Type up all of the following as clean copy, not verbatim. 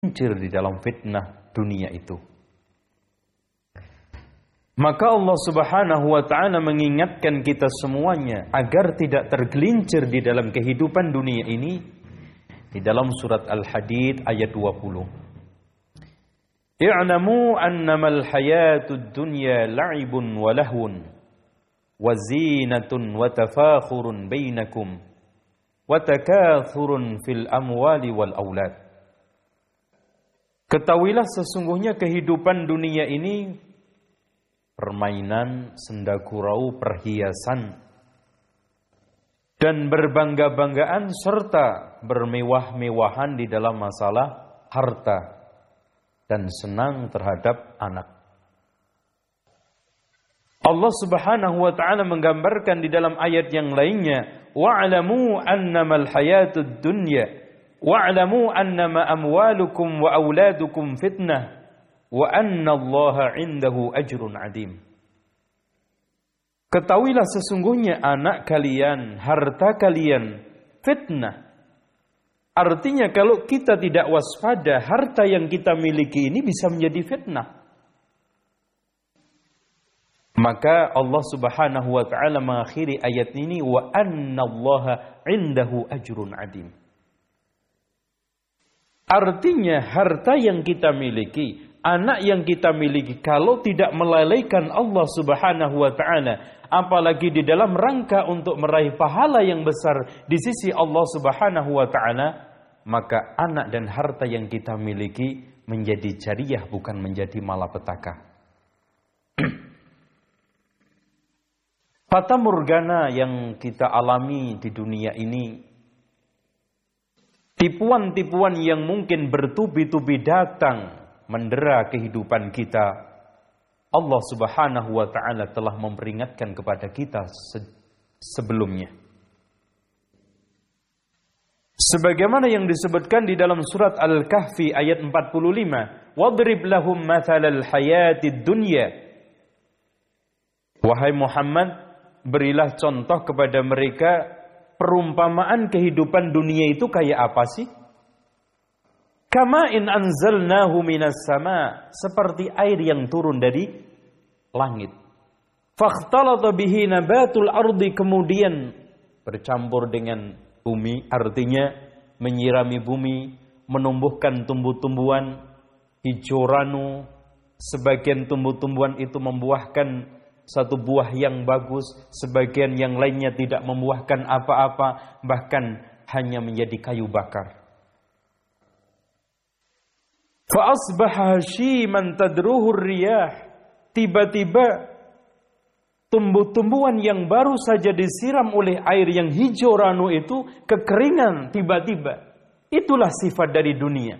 tergelincir di dalam fitnah dunia itu. Maka Allah Subhanahu wa ta'ala mengingatkan kita semuanya agar tidak tergelincir di dalam kehidupan dunia ini di dalam surat Al-Hadid ayat 20. I'lamu annamal hayatud dunya la'ibun wa lahwun wa zinatun wa tafakhurun bainakum wa takathurun fil amwali wal aulad. Ketahuilah sesungguhnya kehidupan dunia ini permainan, senda gurau, perhiasan dan berbangga-banggaan serta bermewah-mewahan di dalam masalah harta dan senang terhadap anak. Allah Subhanahu wa ta'ala menggambarkan di dalam ayat yang lainnya, wa'lamu annamal hayatud dunya wa'lamu annama amwalukum wa auladukum fitnah wa annallaha 'indahu ajrun 'adim. Ketahuilah sesungguhnya anak kalian, harta kalian fitnah. Artinya kalau kita tidak waspada, harta yang kita miliki ini bisa menjadi fitnah. Maka Allah Subhanahu wa ta'ala mengakhiri ayat ini, wa annallaha 'indahu ajrun 'adim. Artinya harta yang kita miliki, anak yang kita miliki, kalau tidak melalaikan Allah Subhanahu wa ta'ala, apalagi di dalam rangka untuk meraih pahala yang besar di sisi Allah Subhanahu wa ta'ala, maka anak dan harta yang kita miliki menjadi jariyah, bukan menjadi malapetaka. Fata morgana yang kita alami di dunia ini, tipuan-tipuan yang mungkin bertubi-tubi datang mendera kehidupan kita, Allah Subhanahu wa ta'ala telah memperingatkan kepada kita sebelumnya. Sebagaimana yang disebutkan di dalam surat Al-Kahfi ayat 45, wadrib lahum mathalal hayatid dunya. Wahai Muhammad, berilah contoh kepada mereka perumpamaan kehidupan dunia itu kayak apa sih? Kama in anzalnahu minas sama, seperti air yang turun dari langit. Fakhtalata bihi nabatul ardi, kemudian bercampur dengan bumi, artinya menyirami bumi, menumbuhkan tumbuh-tumbuhan hijau ranu. Sebagian tumbuh-tumbuhan itu membuahkan satu buah yang bagus, sebagian yang lainnya tidak membuahkan apa-apa, bahkan hanya menjadi kayu bakar. Fa'asbaha hashiman tadruhur riyah. Tiba-tiba tumbuh-tumbuhan yang baru saja disiram oleh air yang hijau ranu itu kekeringan tiba-tiba. Itulah sifat dari dunia.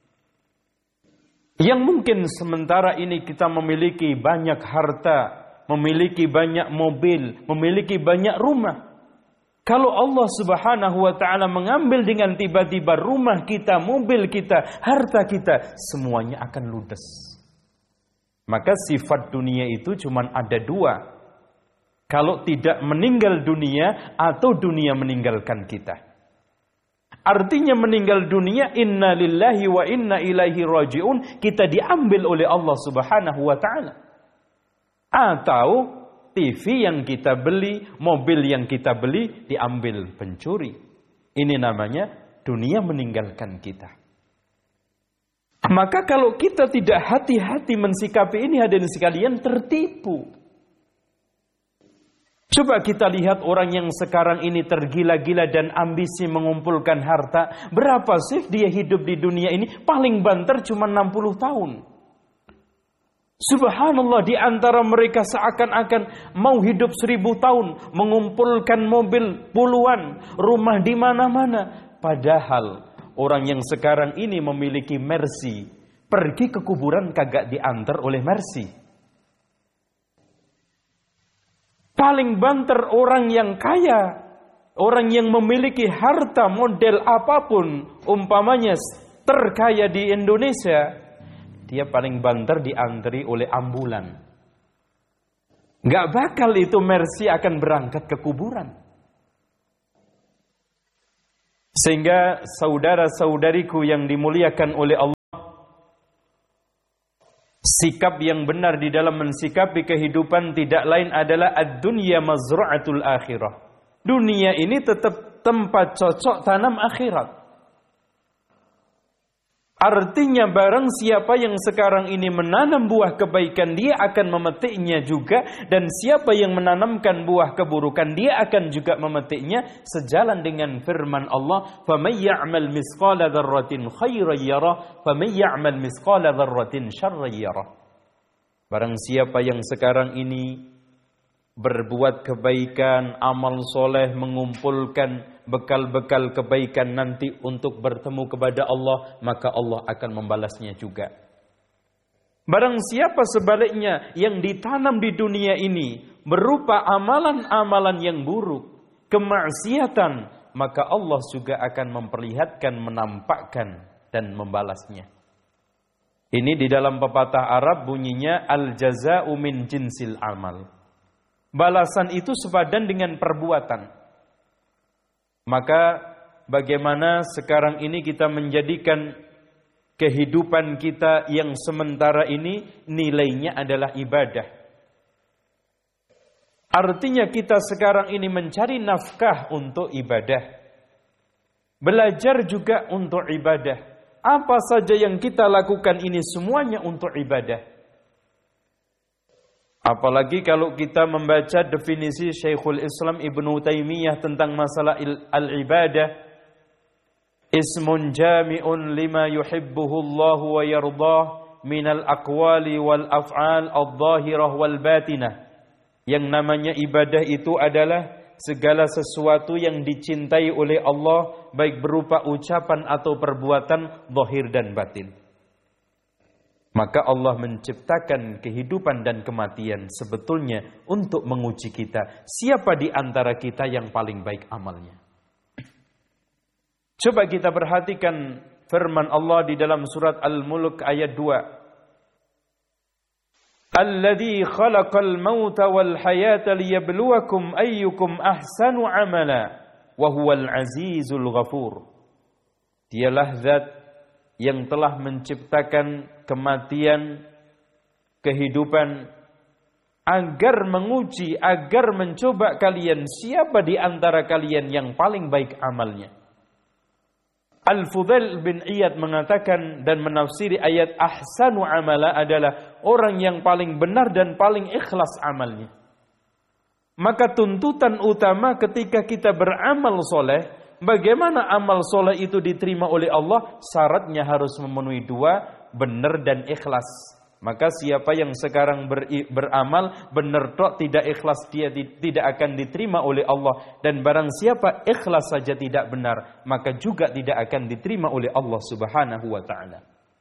Yang mungkin sementara ini kita memiliki banyak harta, memiliki banyak mobil, memiliki banyak rumah. Kalau Allah Subhanahu wa ta'ala mengambil dengan tiba-tiba rumah kita, mobil kita, harta kita, semuanya akan ludes. Maka sifat dunia itu cuma ada dua. Kalau tidak meninggal dunia atau dunia meninggalkan kita. Artinya meninggal dunia, inna lillahi wa inna ilaihi raji'un, kita diambil oleh Allah Subhanahu wa ta'ala. Atau TV yang kita beli, mobil yang kita beli, diambil pencuri. Ini namanya dunia meninggalkan kita. Maka kalau kita tidak hati-hati mensikapi ini, hadirin sekalian, tertipu. Coba kita lihat orang yang sekarang ini tergila-gila dan ambisi mengumpulkan harta. Berapa sih dia hidup di dunia ini? Paling banter cuma 60 tahun. Subhanallah, di antara mereka seakan-akan mau hidup 1000 tahun, mengumpulkan mobil puluhan, rumah di mana-mana. Padahal orang yang sekarang ini memiliki Mercy, pergi ke kuburan kagak diantar oleh Mercy. Paling banter orang yang kaya, orang yang memiliki harta model apapun, umpamanya terkaya di Indonesia, dia paling banter diantri oleh ambulan. Gak bakal itu Mercy akan berangkat ke kuburan. Sehingga saudara-saudariku yang dimuliakan oleh Allah, Sikap yang benar di dalam mensikapi kehidupan tidak lain adalah ad-dunya mazra'atul akhirah. Dunia ini tetap tempat cocok tanam akhirat. Artinya barang siapa yang sekarang ini menanam buah kebaikan, dia akan memetiknya juga. Dan siapa yang menanamkan buah keburukan, dia akan juga memetiknya. Sejalan dengan firman Allah, فَمَنْ يَعْمَلْ مِثْقَالَ ذَرَّةٍ خَيْرًا يَرَهُ وَمَنْ يَعْمَلْ مِثْقَالَ ذَرَّةٍ شَرًّا يَرَهُ. Barang siapa yang sekarang ini berbuat kebaikan, amal soleh, mengumpulkan bekal-bekal kebaikan nanti untuk bertemu kepada Allah, maka Allah akan membalasnya juga. Barang siapa sebaliknya yang ditanam di dunia ini berupa amalan-amalan yang buruk, kemaksiatan, maka Allah juga akan memperlihatkan, menampakkan dan membalasnya. Ini di dalam pepatah Arab bunyinya al-jaza'u min jinsil amal. Balasan itu sepadan dengan perbuatan. Maka bagaimana sekarang ini kita menjadikan kehidupan kita yang sementara ini nilainya adalah ibadah. Artinya kita sekarang ini mencari nafkah untuk ibadah. Belajar juga untuk ibadah. Apa saja yang kita lakukan ini semuanya untuk ibadah. Apalagi kalau kita membaca definisi Syekhul Islam Ibnu Taimiyah tentang masalah al-ibadah. Ismun jami'un lima yuhibbuhu Allah wa yardah minal aqwali wal af'al adh-dhahirah wal batinah. Yang namanya ibadah itu adalah segala sesuatu yang dicintai oleh Allah, baik berupa ucapan atau perbuatan zahir dan batin. Maka Allah menciptakan kehidupan dan kematian sebetulnya untuk menguji kita. Siapa di antara kita yang paling baik amalnya? Coba kita perhatikan firman Allah di dalam surat Al-Mulk ayat 2. Alladzi khalaqal mauta wal hayata liyabluwakum ayyukum ahsanu amala wa huwal azizul ghafur. Dialah zat yang telah menciptakan kematian, kehidupan, agar menguji, agar mencoba kalian siapa di antara kalian yang paling baik amalnya. Al-Fudail bin Iyad mengatakan dan menafsiri ayat ahsanu amala adalah orang yang paling benar dan paling ikhlas amalnya. Maka tuntutan utama ketika kita beramal soleh, bagaimana amal soleh itu diterima oleh Allah? Syaratnya harus memenuhi dua, benar dan ikhlas. Maka siapa yang sekarang beramal benar tok tidak ikhlas, dia tidak akan diterima oleh Allah. Dan barang siapa ikhlas saja tidak benar, maka juga tidak akan diterima oleh Allah Subhanahu wa ta'ala.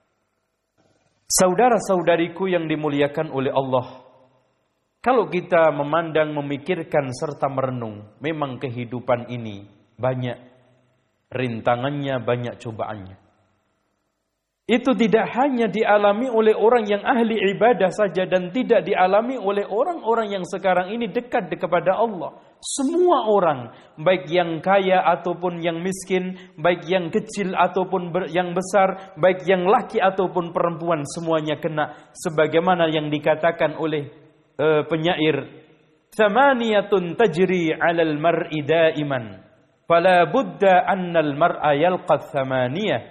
Saudara-saudariku yang dimuliakan oleh Allah, kalau kita memandang, memikirkan serta merenung, memang kehidupan ini banyak rintangannya, banyak cobaannya. Itu tidak hanya dialami oleh orang yang ahli ibadah saja dan tidak dialami oleh orang-orang yang sekarang ini dekat kepada Allah. Semua orang, baik yang kaya ataupun yang miskin, baik yang kecil ataupun yang besar, baik yang laki ataupun perempuan, semuanya kena. Sebagaimana yang dikatakan oleh penyair, "Thamaniyatun tajri 'alal mar'i da'iman, fala budda annal mar'a yalqa thamaniyah.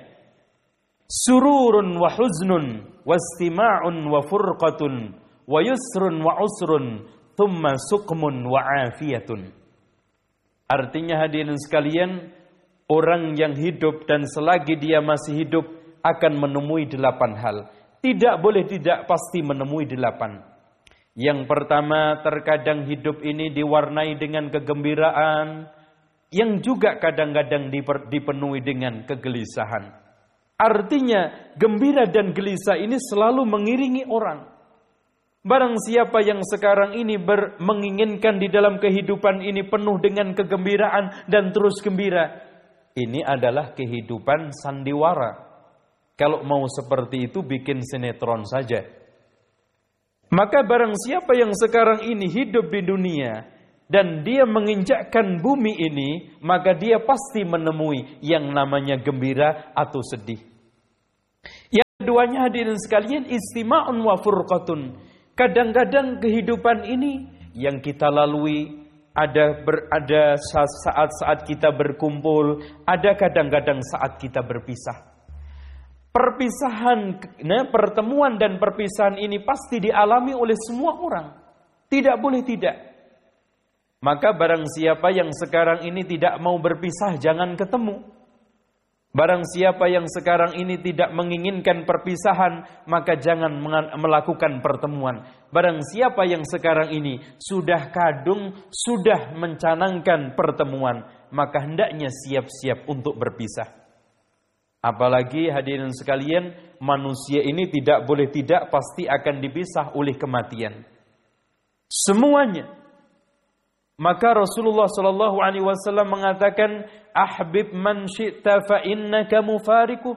Sururun wa huznun, wastima'un wa furqatun, wa yusrun wa usrun, thumma suqmun wa afiyatun." Artinya hadirin sekalian, orang yang hidup dan selagi dia masih hidup akan menemui 8 hal. Tidak boleh tidak pasti menemui 8. Yang pertama, terkadang hidup ini diwarnai dengan kegembiraan, yang juga kadang-kadang dipenuhi dengan kegelisahan. Artinya, gembira dan gelisah ini selalu mengiringi orang. Barang siapa yang sekarang ini menginginkan di dalam kehidupan ini penuh dengan kegembiraan dan terus gembira, ini adalah kehidupan sandiwara. Kalau mau seperti itu, bikin sinetron saja. Maka barang siapa yang sekarang ini hidup di dunia dan dia menginjakkan bumi ini, maka dia pasti menemui yang namanya gembira atau sedih. Yang Keduanya hadirin sekalian istima'un wa furqatun. Kadang-kadang kehidupan ini yang kita lalui ada saat-saat kita berkumpul, ada kadang-kadang saat kita berpisah. Pertemuan dan perpisahan ini pasti dialami oleh semua orang. Tidak boleh tidak. Maka barang siapa yang sekarang ini tidak mau berpisah, jangan ketemu. Barang siapa yang sekarang ini tidak menginginkan perpisahan, maka jangan melakukan pertemuan. Barang siapa yang sekarang ini sudah kadung, sudah mencanangkan pertemuan, maka hendaknya siap-siap untuk berpisah. Apalagi hadirin sekalian, manusia ini tidak boleh tidak pasti akan dipisah oleh kematian. Semuanya. Maka Rasulullah SAW mengatakan, ahbib man syi'ta fa innaka mufariku.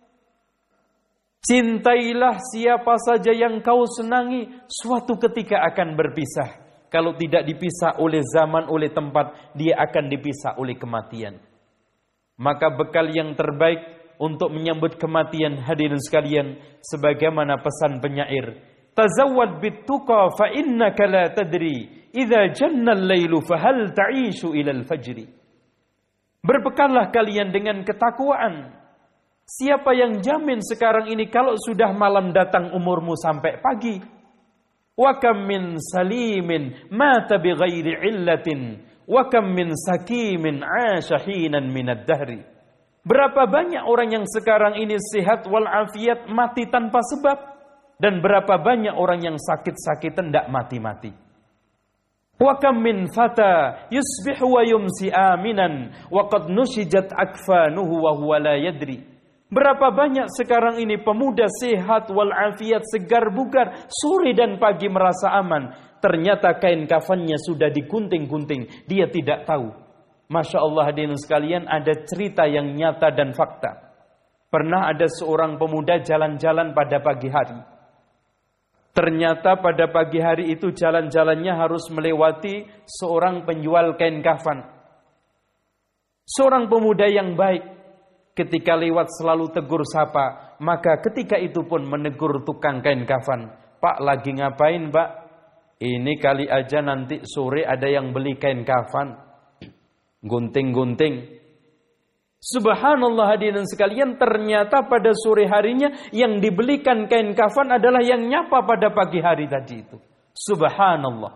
Cintailah siapa saja yang kau senangi, suatu ketika akan berpisah. Kalau tidak dipisah oleh zaman, oleh tempat, dia akan dipisah oleh kematian. Maka bekal yang terbaik untuk menyambut kematian hadirin sekalian, sebagaimana pesan penyair, tazawwad bittuqa fa innaka la tadri idza janna al-lailu fa hal ta'ishu ila al-fajri. Berbekallah kalian dengan ketakwaan. Siapa yang jamin sekarang ini kalau sudah malam datang umurmu sampai pagi? Wa kam min salimin mata bighairi illatin wa kam min sakimin 'asha hinan min ad-dahri. Berapa banyak orang yang sekarang ini sehat walafiat mati tanpa sebab, dan berapa banyak orang yang sakit-sakitan tidak mati-mati. Wa kam min fata yusbihu wa yumsi aminan wa qad nushijat akfanuhu wa huwa la yadri. Berapa banyak sekarang ini pemuda sehat walafiat segar bugar, sore dan pagi merasa aman, ternyata kain kafannya sudah digunting-gunting, dia tidak tahu. Masya Allah hadirin sekalian, ada cerita yang nyata dan fakta. Pernah ada seorang pemuda jalan-jalan pada pagi hari. Ternyata pada pagi hari itu jalan-jalannya harus melewati seorang penjual kain kafan. Seorang pemuda yang baik, ketika lewat selalu tegur sapa. Maka ketika itu pun menegur tukang kain kafan. Pak, lagi ngapain Pak? Ini kali aja nanti sore ada yang beli kain kafan. Gunting-gunting. Subhanallah hadirin sekalian, ternyata pada sore harinya yang dibelikan kain kafan adalah yang nyapa pada pagi hari tadi itu. Subhanallah.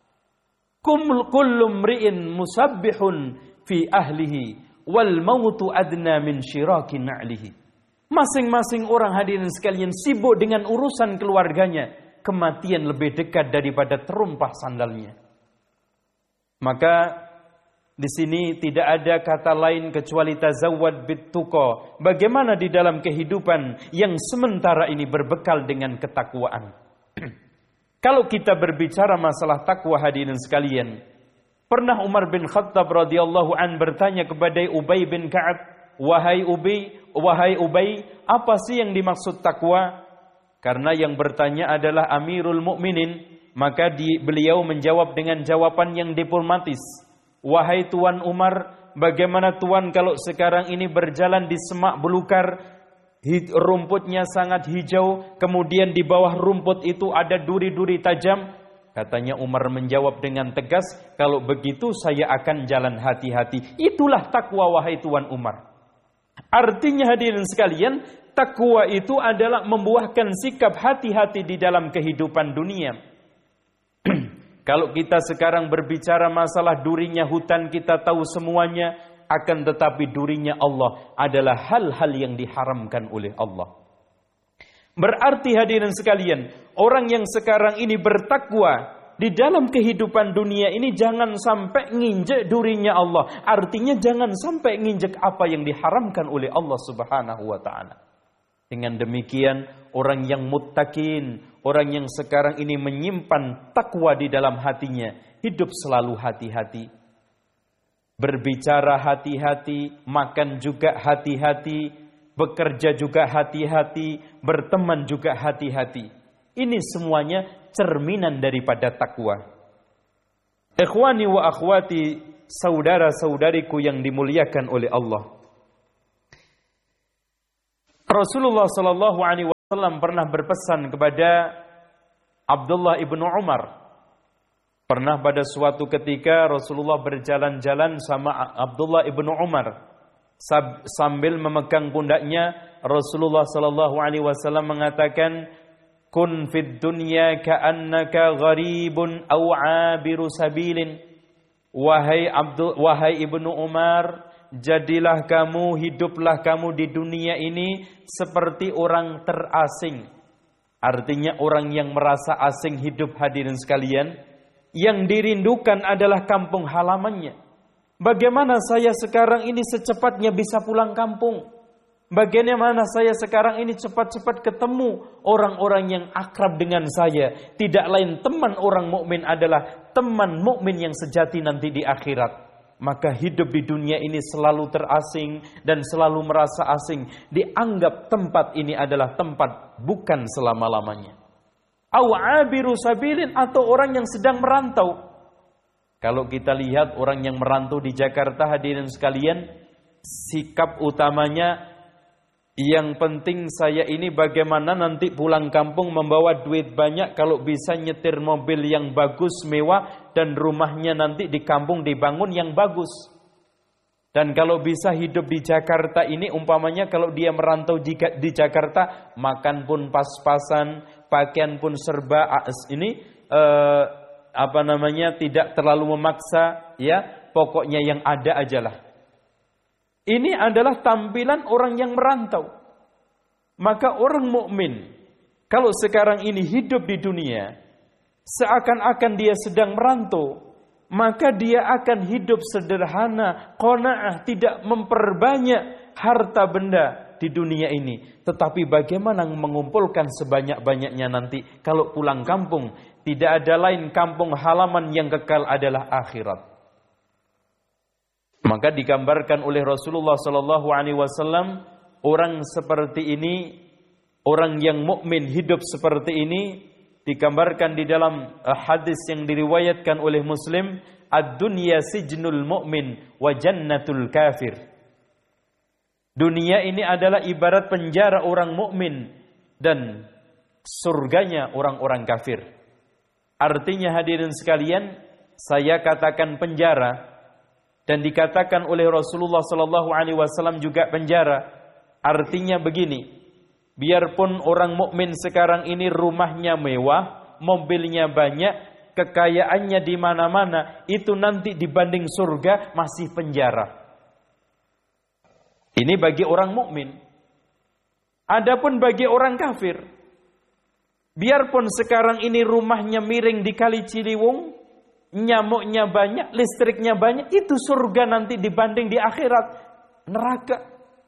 Kullu mri'in musabbihun fi ahlihi wal mautu adna min syiraki na'lihi. Masing-masing orang hadirin sekalian sibuk dengan urusan keluarganya, kematian lebih dekat daripada terumpah sandalnya. Maka di sini tidak ada kata lain kecuali tazawwad bittuqa. Bagaimana di dalam kehidupan yang sementara ini berbekal dengan ketakwaan. Kalau kita berbicara masalah takwa hadirin sekalian, pernah Umar bin Khattab radhiyallahu an bertanya kepada Ubay bin Ka'ab, wahai Ubay, apa sih yang dimaksud takwa? Karena yang bertanya adalah Amirul Mukminin, maka beliau menjawab dengan jawaban yang diplomatis. Wahai Tuan Umar, bagaimana Tuan kalau sekarang ini berjalan di semak belukar, rumputnya sangat hijau, kemudian di bawah rumput itu ada duri-duri tajam? Katanya Umar menjawab dengan tegas, kalau begitu saya akan jalan hati-hati. Itulah takwa wahai Tuan Umar. Artinya hadirin sekalian, takwa itu adalah membuahkan sikap hati-hati di dalam kehidupan dunia. Kalau kita sekarang berbicara masalah durinya hutan, kita tahu semuanya, akan tetapi durinya Allah adalah hal-hal yang diharamkan oleh Allah. Berarti hadirin sekalian, orang yang sekarang ini bertakwa di dalam kehidupan dunia ini jangan sampai nginjek durinya Allah. Artinya jangan sampai nginjek apa yang diharamkan oleh Allah Subhanahu wa taala. Dengan demikian, orang yang muttaqin, orang yang sekarang ini menyimpan takwa di dalam hatinya, hidup selalu hati-hati. Berbicara hati-hati, makan juga hati-hati, bekerja juga hati-hati, berteman juga hati-hati. Ini semuanya cerminan daripada takwa. Ikhwani wa akhwati, saudara-saudariku yang dimuliakan oleh Allah. Rasulullah sallallahu alaihi SAW pernah berpesan kepada Abdullah ibnu Umar. Pernah pada suatu ketika Rasulullah berjalan-jalan sama Abdullah ibnu Umar. Sambil memegang pundaknya, Rasulullah SAW mengatakan, "Kun fid dunya ka'annaka gharibun aw 'abiru sabilin." Wahai ibnu Umar, jadilah kamu, hiduplah kamu di dunia ini seperti orang terasing. Artinya orang yang merasa asing hidup, hadirin sekalian. Yang dirindukan adalah kampung halamannya. Bagaimana saya sekarang ini secepatnya bisa pulang kampung? Bagaimana saya sekarang ini cepat-cepat ketemu orang-orang yang akrab dengan saya? Tidak lain teman orang mukmin adalah teman mukmin yang sejati nanti di akhirat. Maka hidup di dunia ini selalu terasing dan selalu merasa asing. Dianggap tempat ini adalah tempat bukan selama-lamanya. Au abiru sabilin, atau orang yang sedang merantau. Kalau kita lihat orang yang merantau di Jakarta, hadirin sekalian, sikap utamanya, yang penting saya ini bagaimana nanti pulang kampung membawa duit banyak, kalau bisa nyetir mobil yang bagus, mewah, dan rumahnya nanti di kampung dibangun yang bagus. Dan kalau bisa hidup di Jakarta ini, umpamanya kalau dia merantau di Jakarta, makan pun pas-pasan, pakaian pun serba tidak terlalu memaksa, ya, pokoknya yang ada ajalah. Ini adalah tampilan orang yang merantau. Maka orang mukmin kalau sekarang ini hidup di dunia seakan-akan dia sedang merantau, maka dia akan hidup sederhana, qanaah, tidak memperbanyak harta benda di dunia ini. Tetapi bagaimana mengumpulkan sebanyak-banyaknya nanti kalau pulang kampung? Tidak ada lain kampung halaman yang kekal adalah akhirat. Maka digambarkan oleh Rasulullah SAW, orang seperti ini, orang yang mukmin hidup seperti ini, digambarkan di dalam hadis yang diriwayatkan oleh Muslim, ad-dunya sijnul mu'min wa jannatul kafir. Dunia ini adalah ibarat penjara orang mukmin dan surganya orang-orang kafir. Artinya hadirin sekalian, saya katakan penjara dan dikatakan oleh Rasulullah SAW juga penjara. Artinya begini, biarpun orang mukmin sekarang ini rumahnya mewah, mobilnya banyak, kekayaannya di mana-mana, itu nanti dibanding surga masih penjara. Ini bagi orang mukmin. Adapun bagi orang kafir, biarpun sekarang ini rumahnya miring di Kali Ciliwung, nyamuknya banyak, listriknya banyak, itu surga nanti dibanding di akhirat neraka.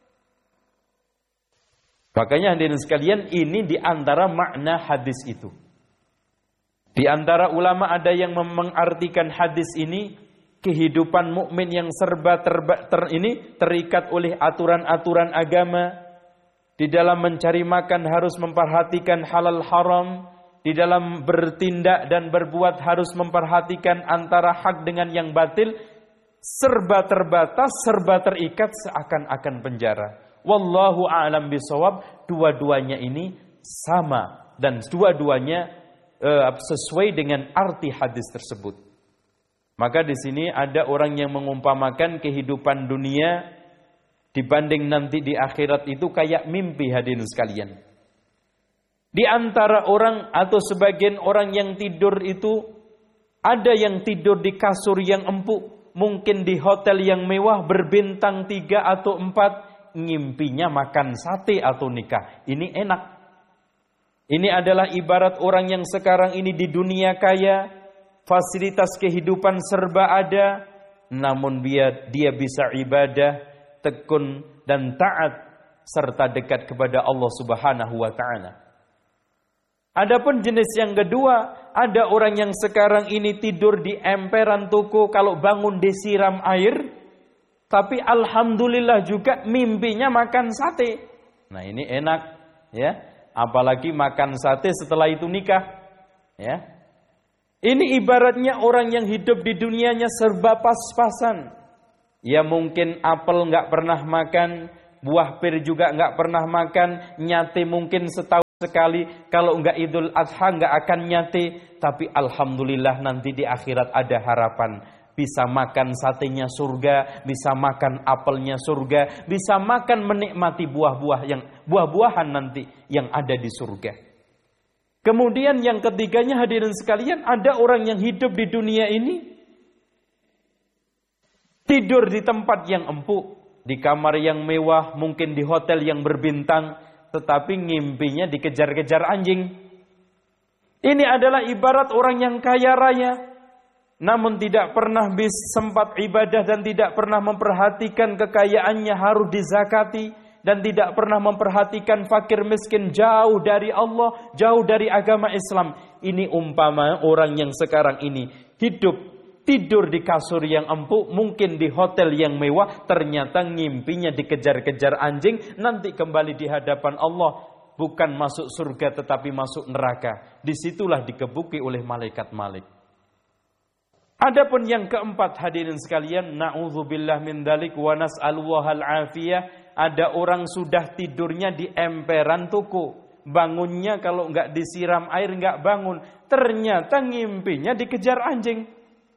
Makanya hadirin sekalian, ini di antara makna hadis itu. Di antara ulama ada yang mengartikan hadis ini, kehidupan mukmin yang serba terikat oleh aturan-aturan agama. Di dalam mencari makan harus memperhatikan halal haram. Di dalam bertindak dan berbuat harus memperhatikan antara hak dengan yang batil. Serba terbatas, serba terikat seakan-akan penjara. Wallahu a'lam bishawab. Dua-duanya ini sama dan dua-duanya sesuai dengan arti hadis tersebut. Maka di sini ada orang yang mengumpamakan kehidupan dunia dibanding nanti di akhirat itu kayak mimpi, hadirin sekalian. Di antara orang atau sebagian orang yang tidur itu, ada yang tidur di kasur yang empuk, mungkin di hotel yang mewah berbintang 3 atau 4, ngimpinya makan sate atau nikah. Ini enak. Ini adalah ibarat orang yang sekarang ini di dunia kaya, fasilitas kehidupan serba ada, namun dia bisa ibadah, tekun dan taat serta dekat kepada Allah Subhanahu wa taala. Adapun jenis yang kedua, ada orang yang sekarang ini tidur di emperan toko, kalau bangun disiram air, tapi alhamdulillah juga mimpinya makan sate. Nah, ini enak, ya. Apalagi makan sate setelah itu nikah, ya. Ini ibaratnya orang yang hidup di dunianya serba pas-pasan. Ya mungkin apel nggak pernah makan, buah pir juga nggak pernah makan, nyate mungkin setahun sekali, kalau enggak Idul Adha enggak akan nyate, tapi alhamdulillah nanti di akhirat ada harapan. Bisa makan satenya surga, bisa makan apelnya surga, bisa makan menikmati buah-buahan nanti yang ada di surga. Kemudian yang ketiganya hadirin sekalian, ada orang yang hidup di dunia ini tidur di tempat yang empuk, di kamar yang mewah, mungkin di hotel yang berbintang, tetapi ngimpinya dikejar-kejar anjing. Ini adalah ibarat orang yang kaya raya, namun tidak pernah sempat ibadah dan tidak pernah memperhatikan kekayaannya harus dizakati, dan tidak pernah memperhatikan fakir miskin, jauh dari Allah, jauh dari agama Islam. Ini umpama orang yang sekarang ini hidup tidur di kasur yang empuk, mungkin di hotel yang mewah, ternyata ngimpinya dikejar-kejar anjing, nanti kembali di hadapan Allah, bukan masuk surga tetapi masuk neraka. Disitulah dikebuki oleh malaikat Malik. Adapun yang keempat hadirin sekalian, na'udzubillah min dzalik wa nas'alullahal afiyah, ada orang sudah tidurnya di emperan toko, bangunnya kalau enggak disiram air enggak bangun, ternyata ngimpinya dikejar anjing.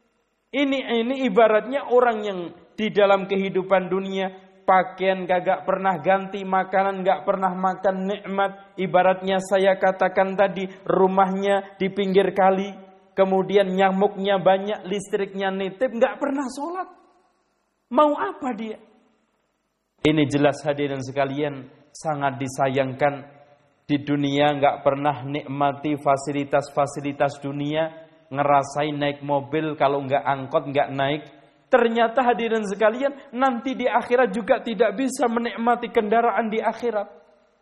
Ini ibaratnya orang yang di dalam kehidupan dunia pakaian gak pernah ganti, makanan gak pernah makan nikmat. Ibaratnya saya katakan tadi, rumahnya di pinggir kali, kemudian nyamuknya banyak, listriknya nitip, gak pernah sholat. Mau apa dia? Ini jelas hadirin sekalian, sangat disayangkan. Di dunia gak pernah nikmati fasilitas-fasilitas dunia, ngerasain naik mobil, kalau enggak angkot enggak naik. Ternyata hadirin sekalian, nanti di akhirat juga tidak bisa menikmati kendaraan di akhirat.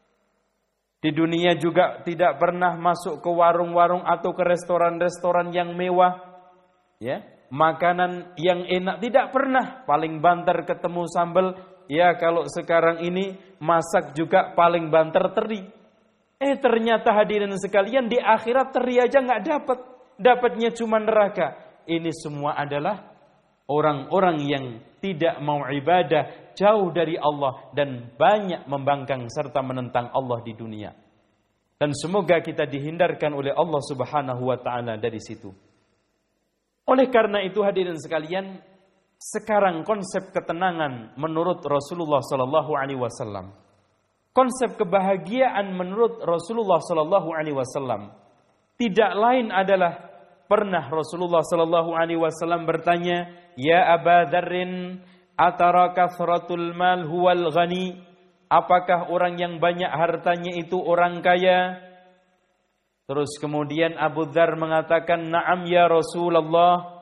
Di dunia juga tidak pernah masuk ke warung-warung atau ke restoran-restoran yang mewah, ya, makanan yang enak tidak pernah. Paling banter ketemu sambal, ya kalau sekarang ini masak juga paling banter teri. Ternyata hadirin sekalian, di akhirat teri aja enggak dapat. Dapatnya cuma neraka. Ini semua adalah orang-orang yang tidak mau ibadah, jauh dari Allah, dan banyak membangkang serta menentang Allah di dunia. Dan semoga kita dihindarkan oleh Allah Subhanahu wa ta'ala dari situ. Oleh karena itu hadirin sekalian, sekarang konsep ketenangan menurut Rasulullah sallallahu alaihi wasallam, konsep kebahagiaan menurut Rasulullah sallallahu alaihi wasallam tidak lain adalah, pernah Rasulullah sallallahu alaihi wasallam bertanya, "Ya Aba Dzarrin, atara kathratul mal huwal ghani?" Apakah orang yang banyak hartanya itu orang kaya? Terus kemudian Abu Dzar mengatakan, "Na'am ya Rasulullah,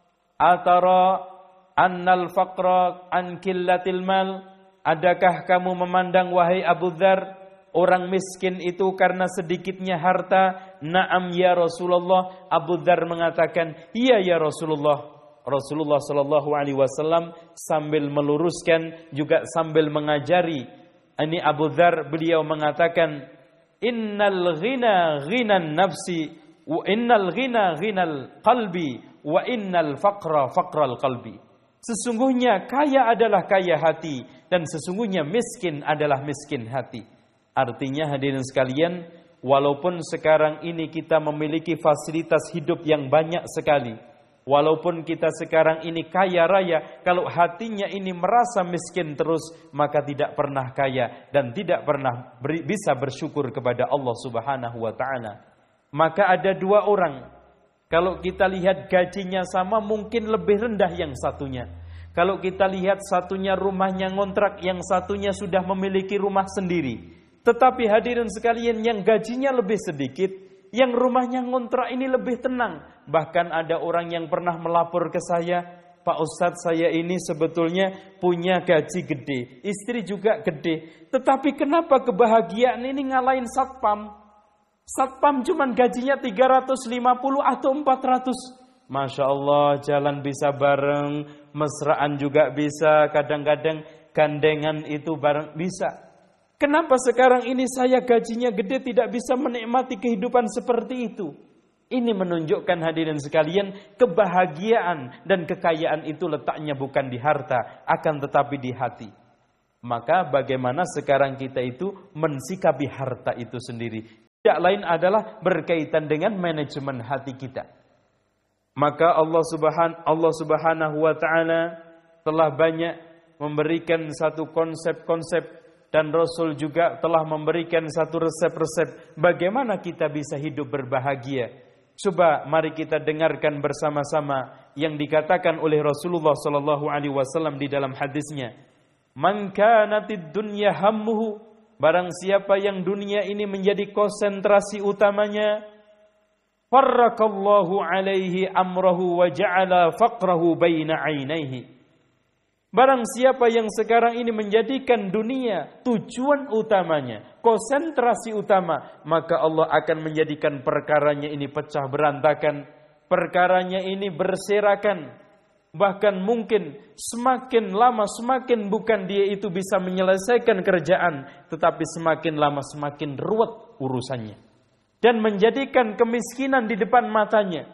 atara annal faqra an qillatil mal?" Adakah kamu memandang wahai Abu Dzar, orang miskin itu karena sedikitnya harta? Na'am ya Rasulullah. Abu Dzar mengatakan, iya ya Rasulullah. Rasulullah sallallahu alaihi wasallam sambil meluruskan juga sambil mengajari. Ini Abu Dzar, beliau mengatakan, innal ghina ghinan nafsi wa innal ghina ghinal qalbi wa innal faqra faqral qalbi. Sesungguhnya kaya adalah kaya hati, dan sesungguhnya miskin adalah miskin hati. Artinya hadirin sekalian, walaupun sekarang ini kita memiliki fasilitas hidup yang banyak sekali, walaupun kita sekarang ini kaya raya, kalau hatinya ini merasa miskin terus, maka tidak pernah kaya dan tidak pernah bisa bersyukur kepada Allah Subhanahu wa ta'ala. Maka ada dua orang, kalau kita lihat gajinya sama, mungkin lebih rendah yang satunya. Kalau kita lihat satunya rumahnya ngontrak, yang satunya sudah memiliki rumah sendiri. Tetapi hadirin sekalian, yang gajinya lebih sedikit, yang rumahnya ngontrak ini lebih tenang. Bahkan ada orang yang pernah melapor ke saya, Pak Ustadz, saya ini sebetulnya punya gaji gede, istri juga gede, tetapi kenapa kebahagiaan ini ngalahin satpam? Satpam cuman gajinya 350 atau 400. Masya Allah, jalan bisa bareng, mesraan juga bisa, kadang-kadang gandengan itu bareng bisa. Kenapa sekarang ini saya gajinya gede tidak bisa menikmati kehidupan seperti itu? Ini menunjukkan hadirin sekalian, kebahagiaan dan kekayaan itu letaknya bukan di harta, akan tetapi di hati. Maka bagaimana sekarang kita itu mensikapi harta itu sendiri? tidak lain adalah berkaitan dengan manajemen hati kita. Maka Allah Subhanahu wa taala telah banyak memberikan satu konsep-konsep, dan Rasul juga telah memberikan satu resep-resep bagaimana kita bisa hidup berbahagia. Coba mari kita dengarkan bersama-sama yang dikatakan oleh Rasulullah sallallahu alaihi wasallam di dalam hadisnya. Man kanatid dunya hammuhu, barang siapa yang dunia ini menjadi konsentrasi utamanya, farraqallahu alaihi amrahu wa ja'ala faqrahu baina 'ainaihi. Barang siapa yang sekarang ini menjadikan dunia tujuan utamanya, konsentrasi utama, maka Allah akan menjadikan perkaranya ini pecah berantakan, perkaranya ini berserakan. Bahkan mungkin semakin lama semakin bukan dia itu bisa menyelesaikan kerjaan, tetapi semakin lama semakin ruwet urusannya. Dan menjadikan kemiskinan di depan matanya.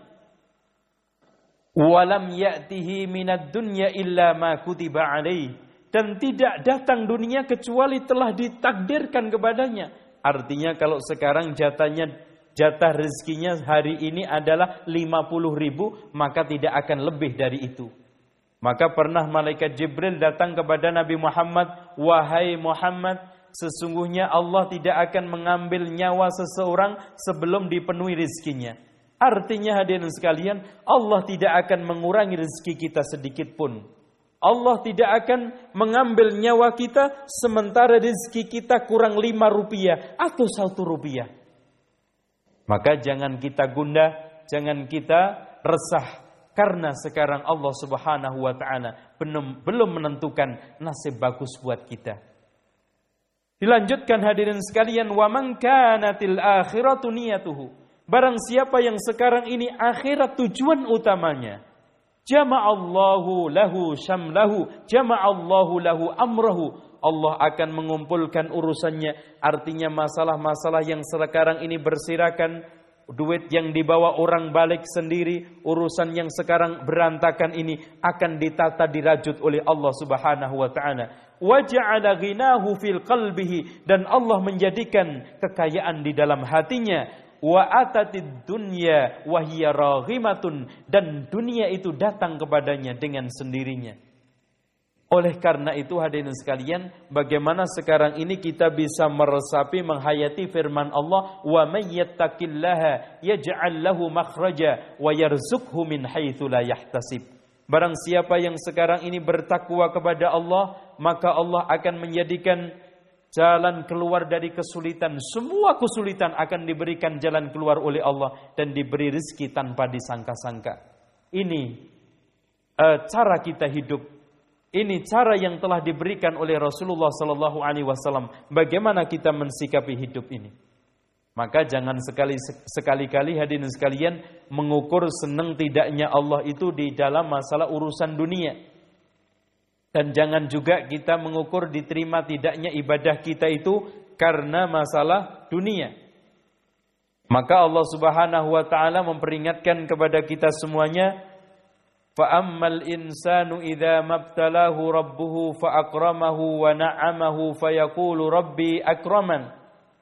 Walam ya'tihi minad dunya illa ma kutiba alaih, dan tidak datang dunia kecuali telah ditakdirkan kepadanya. Artinya kalau sekarang jatah rezekinya hari ini adalah 50.000, maka tidak akan lebih dari itu. Maka pernah malaikat Jibril datang kepada Nabi Muhammad, wahai Muhammad, sesungguhnya Allah tidak akan mengambil nyawa seseorang sebelum dipenuhi rezekinya. Artinya hadirin sekalian, Allah tidak akan mengurangi rezeki kita sedikit pun. Allah tidak akan mengambil nyawa kita sementara rezeki kita kurang 5 rupiah atau 1 rupiah. Maka jangan kita gundah, jangan kita resah, karena sekarang Allah Subhanahu wa taala belum menentukan nasib bagus buat kita. Dilanjutkan hadirin sekalian, wa man kanatil akhiratu niyatuhu. Barang siapa yang sekarang ini akhirat tujuan utamanya, jama'allahu lahu syamlahu, jama'allahu lahu amrahu. Allah akan mengumpulkan urusannya. Artinya masalah-masalah yang sekarang ini berserakan, duit yang dibawa orang balik sendiri, urusan yang sekarang berantakan ini akan ditata dirajut oleh Allah Subhanahu wa taala. Wa ja'ala ghinahu fil qalbihi, dan Allah menjadikan kekayaan di dalam hatinya. Wa atatid dunya wa hiya raghimatun, dan dunia itu datang kepadanya dengan sendirinya. Oleh karena itu hadirin sekalian, bagaimana sekarang ini kita bisa meresapi menghayati firman Allah, wa may yattaqillaha yaj'al lahu makhraja wa yarzuqhu min haitsu la yahtasib. Barang siapa yang sekarang ini bertakwa kepada Allah, maka Allah akan menjadikan jalan keluar dari kesulitan. Semua kesulitan akan diberikan jalan keluar oleh Allah dan diberi rezeki tanpa disangka-sangka. Ini cara kita hidup. Ini cara yang telah diberikan oleh Rasulullah sallallahu alaihi wasallam. Bagaimana kita mensikapi hidup ini? Maka jangan sekali-kali hadirin sekalian mengukur senang tidaknya Allah itu di dalam masalah urusan dunia. Dan jangan juga kita mengukur diterima tidaknya ibadah kita itu karena masalah dunia. Maka Allah Subhanahu wa taala memperingatkan kepada kita semuanya, fa ammal insanu idza mabtalahu rabbuhu fa akramahu wa na'amahu fayaqulu rabbi akraman.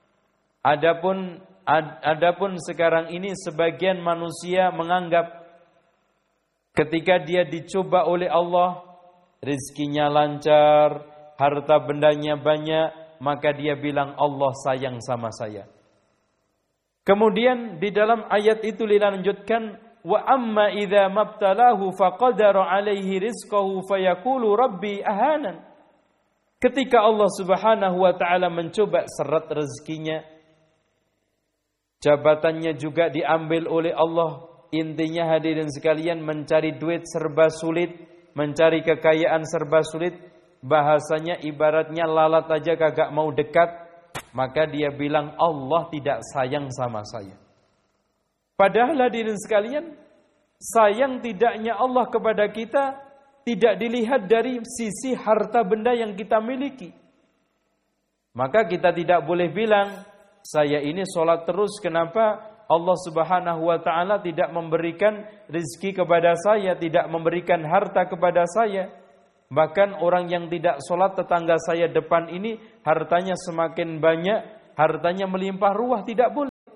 Adapun sekarang ini sebagian manusia menganggap ketika dia dicoba oleh Allah, rizkinya lancar, harta bendanya banyak, maka dia bilang Allah sayang sama saya. Kemudian di dalam ayat itu dilanjutkan, wa amma idza mabtalahu faqadara alaihi rizqahu fayaqulu rabbi ahanan. Ketika Allah Subhanahu wa taala mencoba seret rezekinya, jabatannya juga diambil oleh Allah. Intinya hadirin sekalian, mencari duit serba sulit, mencari kekayaan serba sulit, bahasanya ibaratnya lalat aja kagak mau dekat, maka dia bilang Allah tidak sayang sama saya. Padahal hadirin sekalian, sayang tidaknya Allah kepada kita tidak dilihat dari sisi harta benda yang kita miliki. Maka kita tidak boleh bilang, saya ini sholat terus, kenapa Allah Subhanahu wa taala tidak memberikan rezeki kepada saya, tidak memberikan harta kepada saya. Bahkan orang yang tidak sholat tetangga saya depan ini hartanya semakin banyak, hartanya melimpah ruah, tidak boleh.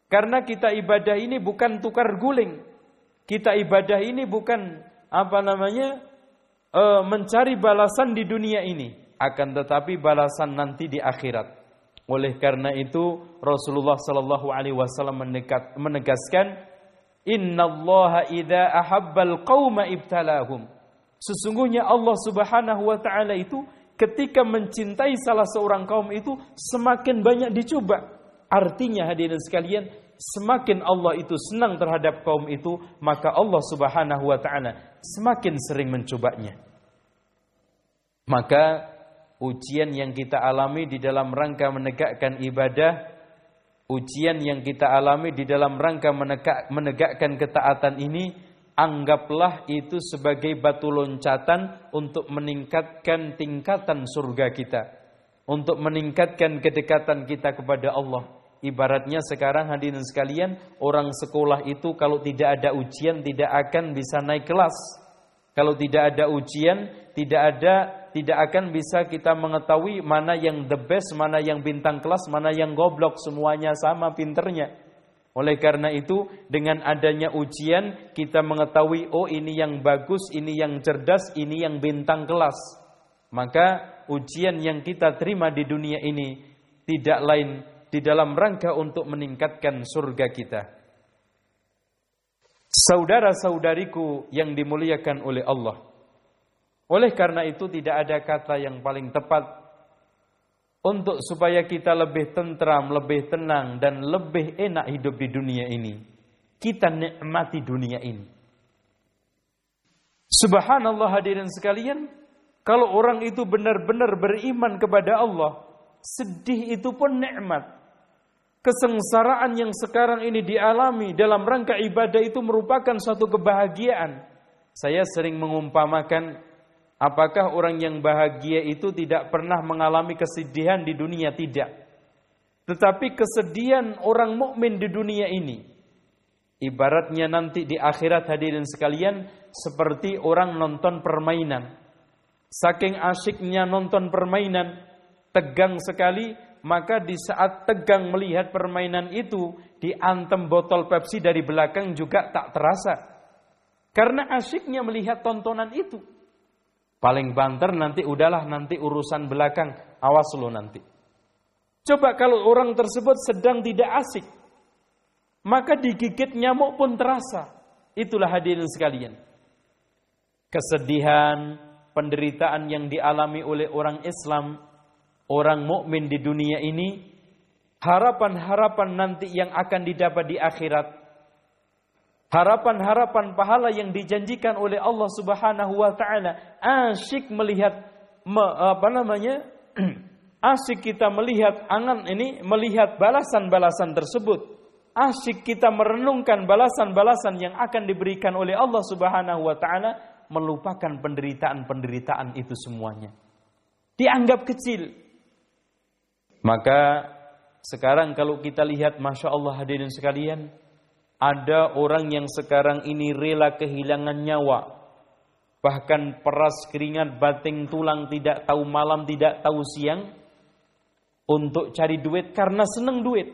Karena kita ibadah ini bukan tukar guling. Kita ibadah ini bukan mencari balasan di dunia ini, akan tetapi balasan nanti di akhirat. Oleh karena itu Rasulullah sallallahu alaihi wasallam menegaskan, innallaha idza ahabbal qauma ibtalahum. Sesungguhnya Allah Subhanahu wa taala itu ketika mencintai salah seorang kaum itu semakin banyak dicoba. Artinya hadirin sekalian, semakin Allah itu senang terhadap kaum itu, maka Allah Subhanahu wa taala semakin sering mencobanya. Maka ujian yang kita alami di dalam rangka menegakkan ibadah, ujian yang kita alami di dalam rangka menegakkan ketaatan ini, anggaplah itu sebagai batu loncatan untuk meningkatkan tingkatan surga kita, untuk meningkatkan kedekatan kita kepada Allah. Ibaratnya sekarang hadirin sekalian, orang sekolah itu kalau tidak ada ujian tidak akan bisa naik kelas. Kalau tidak ada ujian, tidak akan bisa kita mengetahui mana yang the best, mana yang bintang kelas, mana yang goblok, semuanya sama pinternya. Oleh karena itu, dengan adanya ujian, kita mengetahui, oh ini yang bagus, ini yang cerdas, ini yang bintang kelas. Maka ujian yang kita terima di dunia ini tidak lain di dalam rangka untuk meningkatkan surga kita. Saudara-saudariku yang dimuliakan oleh Allah, oleh karena itu tidak ada kata yang paling tepat untuk supaya kita lebih tentram, lebih tenang dan lebih enak hidup di dunia ini. Kita nikmati dunia ini. Subhanallah hadirin sekalian, kalau orang itu benar-benar beriman kepada Allah, sedih itu pun nikmat. Kesengsaraan yang sekarang ini dialami dalam rangka ibadah itu merupakan suatu kebahagiaan. Saya sering mengumpamakan, apakah orang yang bahagia itu tidak pernah mengalami kesedihan di dunia? Tidak. Tetapi kesedihan orang mukmin di dunia ini, ibaratnya nanti di akhirat hadirin sekalian, seperti orang nonton permainan. Saking asyiknya nonton permainan, tegang sekali, maka di saat tegang melihat permainan itu, diantem botol Pepsi dari belakang juga tak terasa. Karena asyiknya melihat tontonan itu. Paling banter nanti udahlah, nanti urusan belakang, awas lo nanti. Coba kalau orang tersebut sedang tidak asik, maka digigit nyamuk pun terasa. Itulah hadirin sekalian, kesedihan, penderitaan yang dialami oleh orang Islam, orang mukmin di dunia ini, harapan-harapan nanti yang akan didapat di akhirat, harapan-harapan pahala yang dijanjikan oleh Allah Subhanahu wa taala, asyik melihat asyik kita melihat melihat balasan-balasan tersebut. Asyik kita merenungkan balasan-balasan yang akan diberikan oleh Allah Subhanahu wa taala, melupakan penderitaan-penderitaan itu semuanya. Dianggap kecil. Maka sekarang kalau kita lihat, Masya Allah hadirin sekalian, ada orang yang sekarang ini rela kehilangan nyawa, bahkan peras keringat bating tulang, tidak tahu malam, tidak tahu siang, untuk cari duit karena senang duit.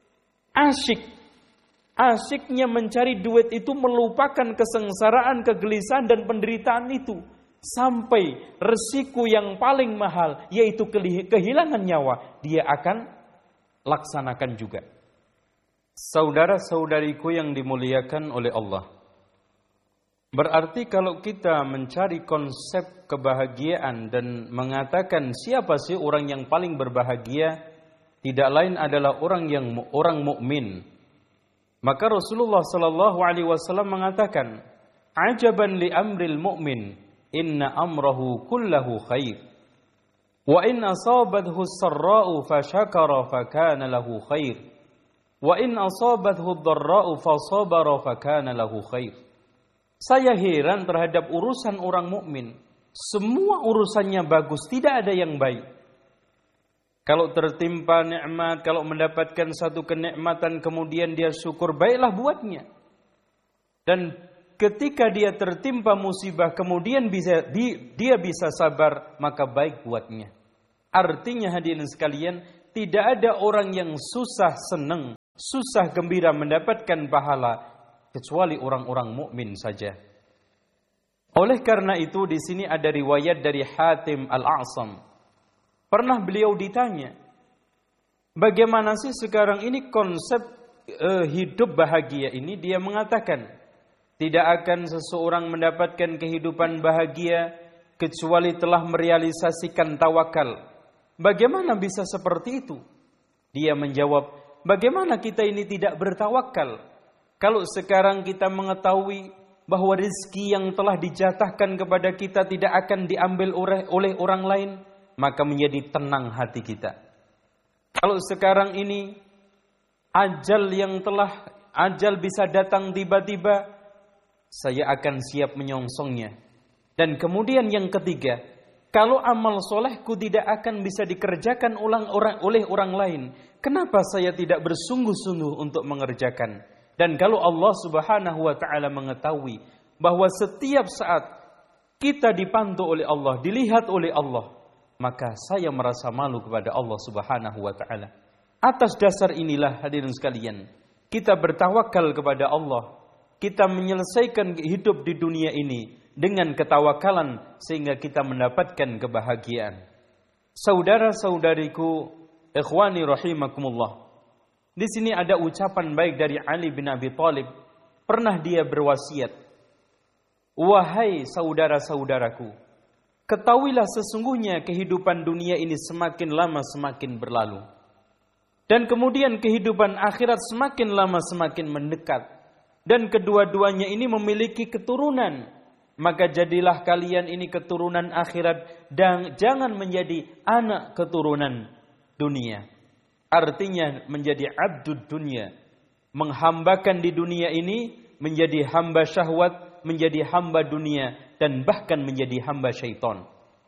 Asyiknya mencari duit itu melupakan kesengsaraan, kegelisahan dan penderitaan itu. Sampai resiko yang paling mahal, yaitu kehilangan nyawa, dia akan laksanakan juga. Saudara-saudariku yang dimuliakan oleh Allah, berarti kalau kita mencari konsep kebahagiaan dan mengatakan siapa sih orang yang paling berbahagia, tidak lain adalah orang mukmin. Maka Rasulullah sallallahu alaihi wasallam mengatakan, "Ajaban li amril mu'min, inna amrahu kullahu khair. Wa in asabathu as-sarra'u fashakara fakana lahu khair. Wa in asabathu ad-dharra'u fasabara fakana lahu khair." Saya heran terhadap urusan orang mukmin. Semua urusannya bagus, tidak ada yang baik. Kalau tertimpa nikmat, kalau mendapatkan satu kenikmatan kemudian dia syukur, baiklah buatnya. Dan ketika dia tertimpa musibah kemudian dia bisa sabar, maka baik buatnya. Artinya hadirin sekalian, tidak ada orang yang susah senang susah gembira mendapatkan pahala kecuali orang-orang mukmin saja. Oleh karena itu di sini ada riwayat dari Hatim Al-A'sam. Pernah beliau ditanya, bagaimana sih sekarang ini konsep hidup bahagia ini? Dia mengatakan, tidak akan seseorang mendapatkan kehidupan bahagia kecuali telah merealisasikan tawakal. Bagaimana bisa seperti itu? Dia menjawab, bagaimana kita ini tidak bertawakal? Kalau sekarang kita mengetahui bahwa rezeki yang telah dijatahkan kepada kita tidak akan diambil oleh orang lain, maka menjadi tenang hati kita. Kalau sekarang ini ajal bisa datang tiba-tiba, saya akan siap menyongsongnya. Dan kemudian yang ketiga, kalau amal solehku tidak akan bisa dikerjakan oleh orang lain, kenapa saya tidak bersungguh-sungguh untuk mengerjakan? Dan kalau Allah Subhanahu wa ta'ala mengetahui bahwa setiap saat kita dipantau oleh Allah, dilihat oleh Allah, maka saya merasa malu kepada Allah Subhanahu wa ta'ala. Atas dasar inilah hadirin sekalian, kita bertawakal kepada Allah. Kita menyelesaikan hidup di dunia ini dengan ketawakalan sehingga kita mendapatkan kebahagiaan. Saudara-saudariku, ikhwani rahimakumullah. Di sini ada ucapan baik dari Ali bin Abi Thalib. Pernah dia berwasiat, wahai saudara-saudaraku, ketahuilah sesungguhnya kehidupan dunia ini semakin lama semakin berlalu. Dan kemudian kehidupan akhirat semakin lama semakin mendekat. Dan kedua-duanya ini memiliki keturunan. Maka jadilah kalian ini keturunan akhirat dan jangan menjadi anak keturunan dunia. Artinya menjadi abdud dunia. Menghambakan di dunia ini menjadi hamba syahwat, menjadi hamba dunia, dan bahkan menjadi hamba syaitan.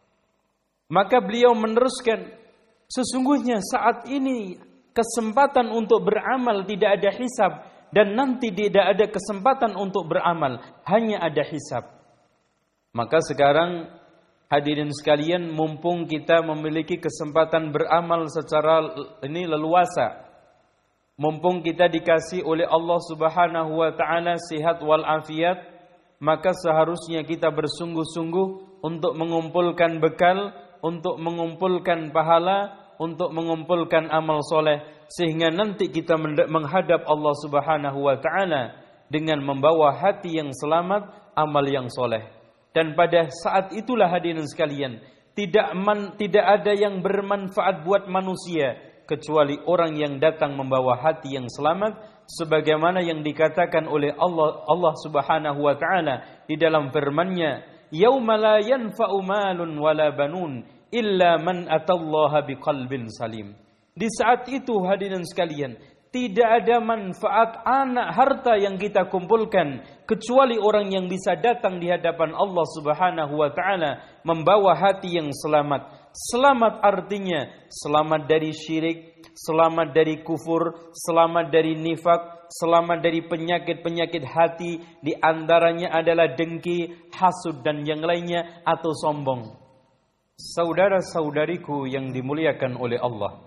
Maka beliau meneruskan, sesungguhnya saat ini kesempatan untuk beramal tidak ada hisab, dan nanti tidak ada kesempatan untuk beramal, hanya ada hisab. Maka sekarang hadirin sekalian, mumpung kita memiliki kesempatan beramal secara leluasa, mumpung kita dikasih oleh Allah Subhanahu wa ta'ala sihat wal afiat, maka seharusnya kita bersungguh-sungguh untuk mengumpulkan bekal, untuk mengumpulkan pahala, untuk mengumpulkan amal soleh, sehingga nanti kita menghadap Allah Subhanahu wa ta'ala dengan membawa hati yang selamat, amal yang soleh. Dan pada saat itulah hadirin sekalian, tidak ada yang bermanfaat buat manusia kecuali orang yang datang membawa hati yang selamat, sebagaimana yang dikatakan oleh Allah Subhanahu wa ta'ala di dalam firman-Nya, yauma la yanfa'u malun wala banun illa man atallaha biqalbin salim. Di saat itu hadirin sekalian, tidak ada manfaat anak harta yang kita kumpulkan kecuali orang yang bisa datang di hadapan Allah Subhanahu wa ta'ala membawa hati yang selamat. Selamat artinya selamat dari syirik, selamat dari kufur, selamat dari nifak, selamat dari penyakit-penyakit hati, di antaranya adalah dengki, hasud dan yang lainnya, atau sombong. Saudara-saudariku yang dimuliakan oleh Allah,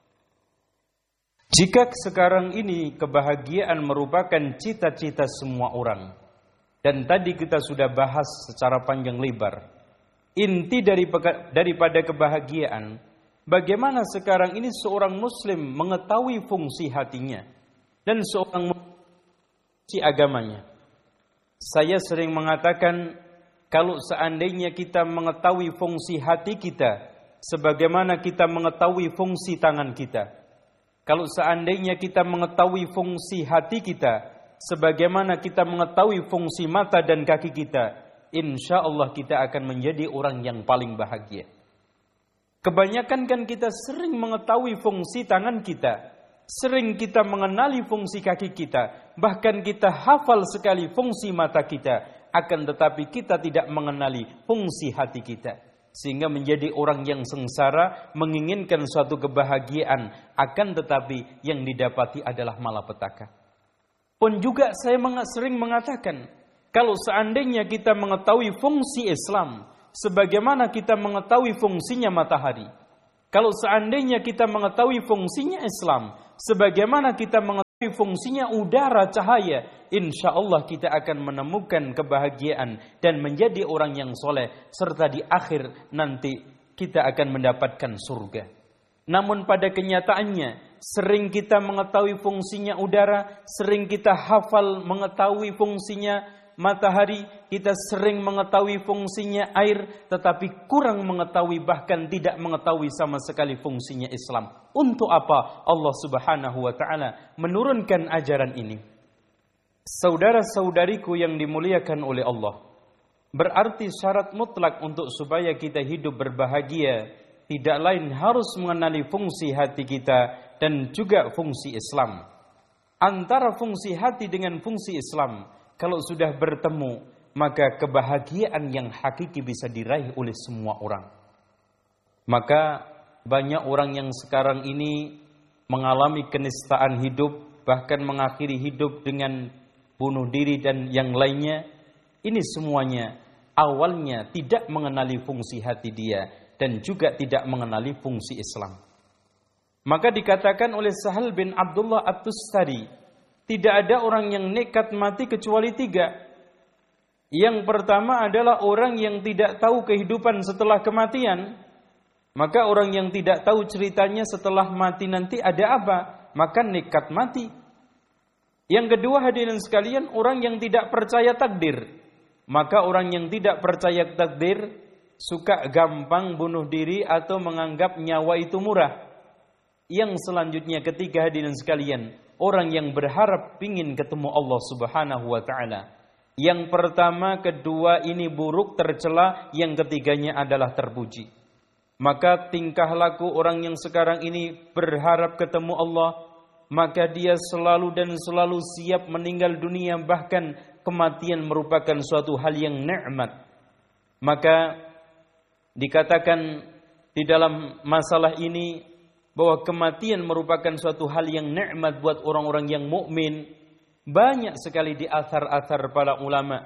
jika sekarang ini kebahagiaan merupakan cita-cita semua orang, dan tadi kita sudah bahas secara panjang lebar, inti daripada kebahagiaan, bagaimana sekarang ini seorang muslim mengetahui fungsi hatinya, dan seorang fungsi agamanya. Saya sering mengatakan, kalau seandainya kita mengetahui fungsi hati kita, sebagaimana kita mengetahui fungsi tangan kita, kalau seandainya kita mengetahui fungsi hati kita, sebagaimana kita mengetahui fungsi mata dan kaki kita, insya Allah kita akan menjadi orang yang paling bahagia. Kebanyakan kan kita sering mengetahui fungsi tangan kita, sering kita mengenali fungsi kaki kita, bahkan kita hafal sekali fungsi mata kita, akan tetapi kita tidak mengenali fungsi hati kita. Sehingga menjadi orang yang sengsara, menginginkan suatu kebahagiaan, akan tetapi yang didapati adalah malapetaka. Pun juga saya sering mengatakan, kalau seandainya kita mengetahui fungsi Islam, sebagaimana kita mengetahui fungsinya matahari, kalau seandainya kita mengetahui fungsinya Islam, sebagaimana kita mengetahui fungsinya udara, cahaya, insya Allah kita akan menemukan kebahagiaan dan menjadi orang yang soleh, serta di akhir nanti kita akan mendapatkan surga. Namun pada kenyataannya, sering kita mengetahui fungsinya udara, sering kita hafal mengetahui fungsinya matahari, kita sering mengetahui fungsinya air, tetapi kurang mengetahui, bahkan tidak mengetahui sama sekali fungsinya Islam. Untuk apa Allah Subhanahu wa ta'ala menurunkan ajaran ini? Saudara-saudariku yang dimuliakan oleh Allah, berarti syarat mutlak untuk supaya kita hidup berbahagia tidak lain harus mengenali fungsi hati kita dan juga fungsi Islam. Antara fungsi hati dengan fungsi Islam, kalau sudah bertemu, maka kebahagiaan yang hakiki bisa diraih oleh semua orang. Maka banyak orang yang sekarang ini mengalami kenistaan hidup, bahkan mengakhiri hidup dengan bunuh diri dan yang lainnya. Ini semuanya awalnya tidak mengenali fungsi hati dia dan juga tidak mengenali fungsi Islam. Maka dikatakan oleh Sahal bin Abdullah At-Tustari, tidak ada orang yang nekat mati kecuali 3. Yang pertama adalah orang yang tidak tahu kehidupan setelah kematian. Maka orang yang tidak tahu ceritanya setelah mati nanti ada apa, maka nekat mati. Yang kedua, hadirin sekalian, orang yang tidak percaya takdir. Maka orang yang tidak percaya takdir suka gampang bunuh diri atau menganggap nyawa itu murah. Yang selanjutnya, ketiga, hadirin sekalian, orang yang berharap ingin ketemu Allah Subhanahu wa ta'ala. Yang pertama, kedua ini buruk, tercela. Yang ketiganya adalah terpuji. Maka tingkah laku orang yang sekarang ini berharap ketemu Allah, maka dia selalu dan selalu siap meninggal dunia, bahkan kematian merupakan suatu hal yang nikmat. Maka dikatakan di dalam masalah ini bahwa kematian merupakan suatu hal yang nikmat buat orang-orang yang mukmin. Banyak sekali di athar-athar para ulama.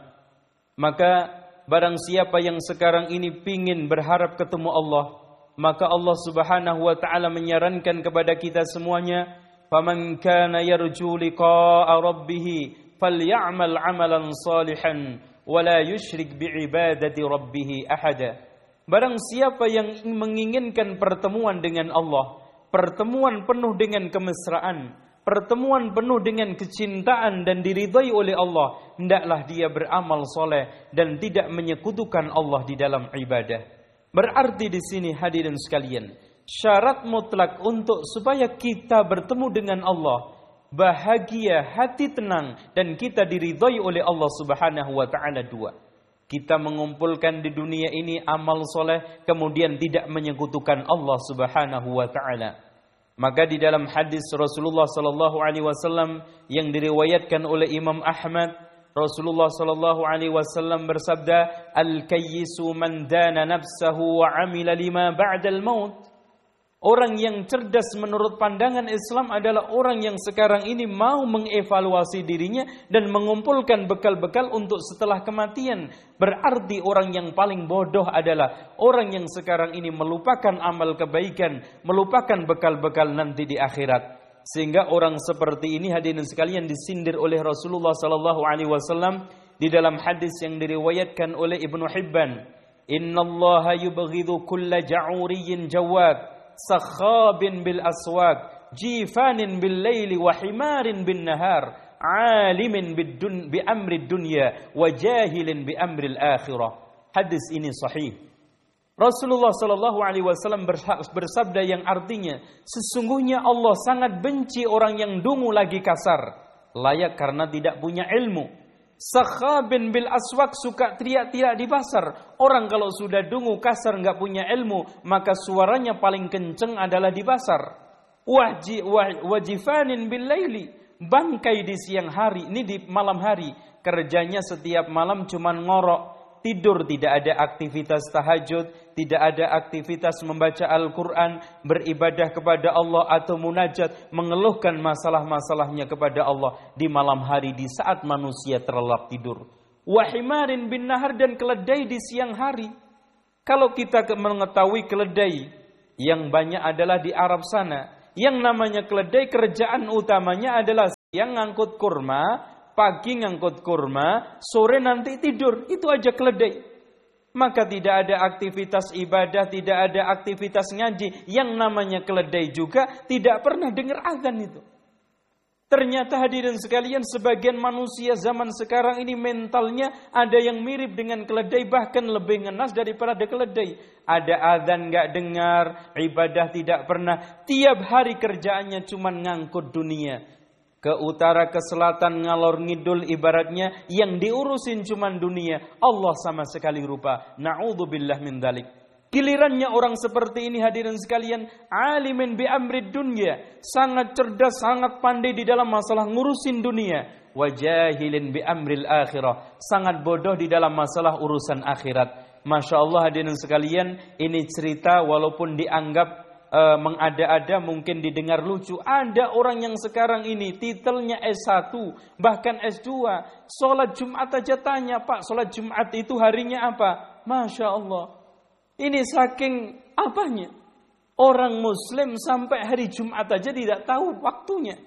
Maka barang siapa yang sekarang ini pingin berharap ketemu Allah, maka Allah Subhanahu wa ta'ala menyarankan kepada kita semuanya, faman kana yarju liqa'a rabbih falyamal 'amalan salihan wa la yusyrik bi'ibadati rabbih ahada. Barang siapa yang menginginkan pertemuan dengan Allah, pertemuan penuh dengan kemesraan, pertemuan penuh dengan kecintaan dan diridhai oleh Allah, hendaklah dia beramal soleh dan tidak menyekutukan Allah di dalam ibadah. Berarti di sini hadirin sekalian, syarat mutlak untuk supaya kita bertemu dengan Allah, bahagia, hati tenang, dan kita diridhai oleh Allah Subhanahu wa ta'ala 2. Kita mengumpulkan di dunia ini amal soleh, kemudian tidak menyekutukan Allah Subhanahu wa ta'ala. Maka di dalam hadis Rasulullah sallallahu alaihi wasallam yang diriwayatkan oleh Imam Ahmad, Rasulullah sallallahu alaihi wasallam bersabda, "Al-kayyisu man dana nafsahu wa 'amila lima ba'dal maut." Orang yang cerdas menurut pandangan Islam adalah orang yang sekarang ini mau mengevaluasi dirinya dan mengumpulkan bekal-bekal untuk setelah kematian. Berarti orang yang paling bodoh adalah orang yang sekarang ini melupakan amal kebaikan, melupakan bekal-bekal nanti di akhirat. Sehingga orang seperti ini hadirin sekalian disindir oleh Rasulullah sallallahu alaihi wasallam di dalam hadis yang diriwayatkan oleh Ibnu Hibban. Innallaha yubghidhu kulla ja'uriyyin jawad, sakhabin bil aswaq, jifanin bil laili wa himarin bin nahar, alimin bi amri dunya wa jahilin bi amri al-akhirah. Hadis ini sahih. Rasulullah sallallahu alaihi wasallam bersabda yang artinya, sesungguhnya Allah sangat benci orang yang dungu lagi kasar, layak karena tidak punya ilmu. Sakhabin bil aswaq, suka teriak-teriak di pasar. Orang kalau sudah dungu kasar enggak punya ilmu, maka suaranya paling kenceng adalah di pasar. Wajifanin bil laili, bangkai di siang hari, ini di malam hari, kerjanya setiap malam cuman ngorok, tidur, tidak ada aktivitas tahajud, tidak ada aktivitas membaca Al-Quran, beribadah kepada Allah atau munajat, mengeluhkan masalah-masalahnya kepada Allah di malam hari di saat manusia terlelap tidur. Wahimarin bin nahar, dan keledai di siang hari. Kalau kita mengetahui keledai yang banyak adalah di Arab sana, yang namanya keledai kerjaan utamanya adalah Yang ngangkut kurma, pagi ngangkut kurma, sore nanti tidur. Itu aja keledai. Maka tidak ada aktivitas ibadah, tidak ada aktivitas ngaji. Yang namanya keledai juga tidak pernah dengar azan itu. Ternyata hadirin sekalian, sebagian manusia zaman sekarang ini mentalnya ada yang mirip dengan keledai, bahkan lebih ngenas daripada keledai. Ada azan nggak dengar, ibadah tidak pernah. Tiap hari kerjaannya cuma ngangkut dunia. Ke utara, ke selatan, ngalor ngidul ibaratnya, yang diurusin cuma dunia. Allah sama sekali lupa. Na'udzubillah min dzalik. Gilirannya orang seperti ini hadirin sekalian, alimin bi amrid dunya, sangat cerdas, sangat pandai di dalam masalah ngurusin dunia, wajahilin bi amril akhirah, sangat bodoh di dalam masalah urusan akhirat. Masya Allah hadirin sekalian, ini cerita walaupun dianggap mengada-ada, mungkin didengar lucu. Ada orang yang sekarang ini titelnya S1 bahkan S2, sholat Jumat aja tanya, Pak sholat Jumat itu harinya apa? Masya Allah. Ini saking apanya? Orang Muslim sampai hari Jumat aja tidak tahu waktunya.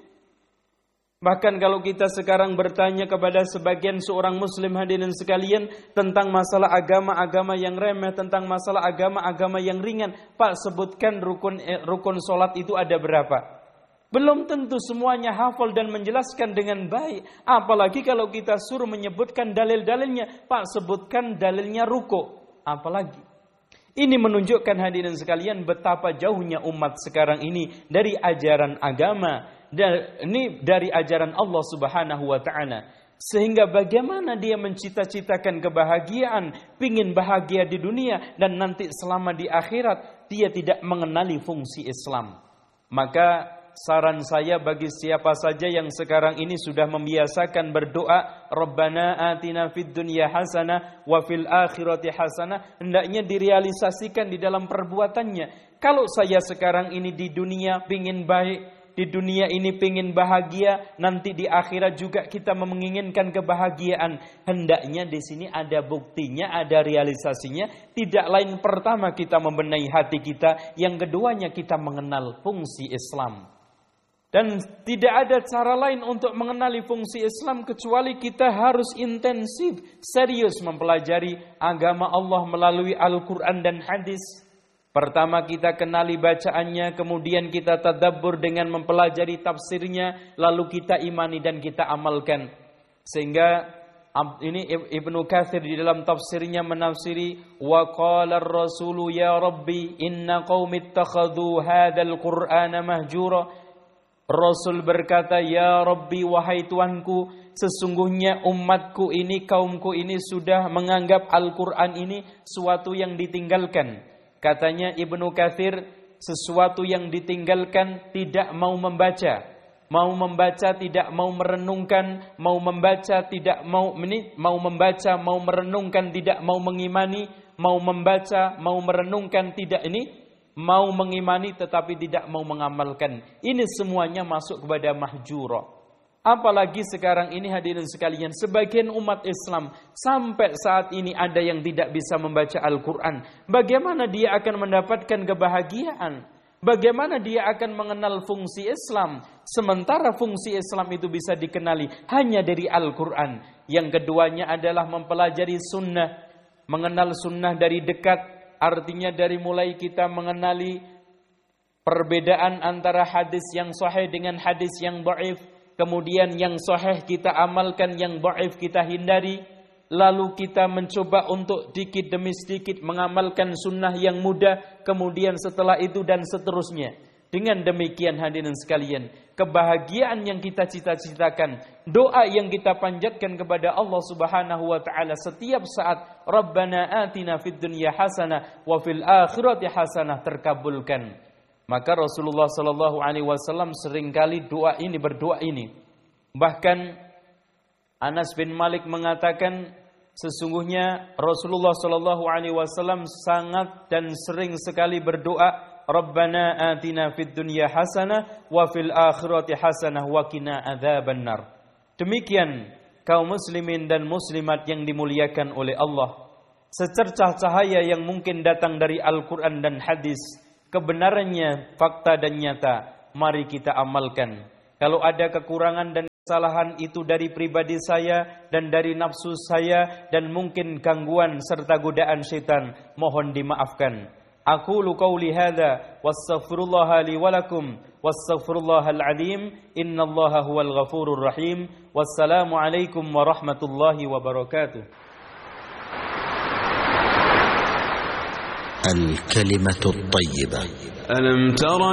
Bahkan kalau kita sekarang bertanya kepada sebagian seorang Muslim hadirin sekalian tentang masalah agama-agama yang remeh, tentang masalah agama-agama yang ringan, Pak sebutkan rukun sholat itu ada berapa? Belum tentu semuanya hafal dan menjelaskan dengan baik. Apalagi kalau kita suruh menyebutkan dalil-dalilnya, Pak sebutkan dalilnya ruku. Apalagi? Ini menunjukkan hadirin sekalian betapa jauhnya umat sekarang ini dari ajaran agama, dan ini dari ajaran Allah Subhanahu wa taala. Sehingga bagaimana dia mencita-citakan kebahagiaan, pingin bahagia di dunia dan nanti selama di akhirat dia tidak mengenali fungsi Islam. Maka saran saya bagi siapa saja yang sekarang ini sudah membiasakan berdoa, Rabbana atina fid dunya hasanah wa fil akhirati hasanah, hendaknya direalisasikan di dalam perbuatannya. Kalau saya sekarang ini di dunia pingin baik, di dunia ini pingin bahagia, nanti di akhirat juga kita menginginkan kebahagiaan. Hendaknya di sini ada buktinya, ada realisasinya. Tidak lain pertama kita membenahi hati kita, yang keduanya kita mengenal fungsi Islam. Dan tidak ada cara lain untuk mengenali fungsi Islam kecuali kita harus intensif, serius mempelajari agama Allah melalui Al-Quran dan hadis. Pertama kita kenali bacaannya, kemudian kita tadabbur dengan mempelajari tafsirnya, lalu kita imani dan kita amalkan. Sehingga ini Ibnu Katsir di dalam tafsirnya menafsiri, wa qala ar-rasulu ya rabbi inna qaumi ittakhadhu hadzal qur'ana mahjura. Rasul berkata, ya Rabbi, wahai Tuanku, sesungguhnya umatku ini, kaumku ini sudah menganggap Al-Quran ini suatu yang ditinggalkan. Katanya Ibnu Katsir, sesuatu yang ditinggalkan, tidak mau membaca. Mau membaca, tidak mau merenungkan. Mau membaca, tidak mau membaca, mau merenungkan, tidak mau mengimani. Mau membaca, mau merenungkan, tidak mau mengimani tetapi tidak mau mengamalkan. Ini semuanya masuk kepada mahjura. Apalagi sekarang ini hadirin sekalian, sebagian umat Islam sampai saat ini ada yang tidak bisa membaca Al-Quran. Bagaimana dia akan mendapatkan kebahagiaan? Bagaimana dia akan mengenal fungsi Islam? Sementara fungsi Islam itu bisa dikenali hanya dari Al-Quran. Yang keduanya adalah mempelajari sunnah. Mengenal sunnah dari dekat. Artinya dari mulai kita mengenali perbedaan antara hadis yang sahih dengan hadis yang dhaif, kemudian yang sahih kita amalkan, yang dhaif kita hindari, lalu kita mencoba untuk dikit demi sedikit mengamalkan sunnah yang mudah, kemudian setelah itu dan seterusnya. Dengan demikian hadirin sekalian, kebahagiaan yang kita cita-citakan, doa yang kita panjatkan kepada Allah Subhanahu wa taala setiap saat, Rabbana atina fid dunya hasanah wa fil akhirati hasanah, terkabulkan. Maka Rasulullah sallallahu alaihi wasallam seringkali berdoa ini. Bahkan Anas bin Malik mengatakan, sesungguhnya Rasulullah sallallahu alaihi wasallam sangat dan sering sekali berdoa, Rabbana atina fid dunya hasanah wa fil akhirati hasanah wa qina adzabannar. Demikian kaum muslimin dan muslimat yang dimuliakan oleh Allah. Secercah cahaya yang mungkin datang dari Al-Quran dan hadis, kebenarannya fakta dan nyata, mari kita amalkan. Kalau ada kekurangan dan kesalahan itu dari pribadi saya dan dari nafsu saya dan mungkin gangguan serta godaan syaitan, mohon dimaafkan. Aqulu qawli hadza wastaghfirullaha li wa lakum wastaghfirullahal azim innallaha huwal ghafurur rahim. Wassalamu alaikum warahmatullahi wabarakatuh. الكلمة الطيبة. ألم تر